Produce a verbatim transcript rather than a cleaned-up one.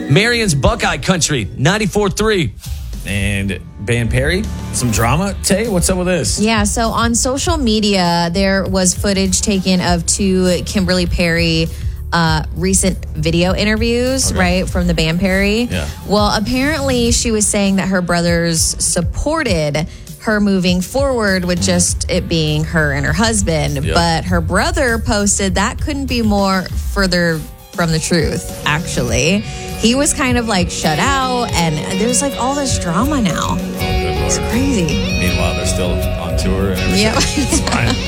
Marion's Buckeye Country, ninety-four three. And Van Perry, some drama. Tay, what's up with this? Yeah, so on social media, there was footage taken of two Kimberly Perry uh, recent video interviews, Okay. right, from the Van Perry. Yeah. Well, apparently she was saying that her brothers supported her moving forward with just it being her and her husband. Yeah. But her brother posted that couldn't be more further from the truth, actually. He was kind of like shut out, and there's like all this drama now. Oh, good Lord. It's crazy. Meanwhile, they're still on tour and everything. Yeah. It's fine.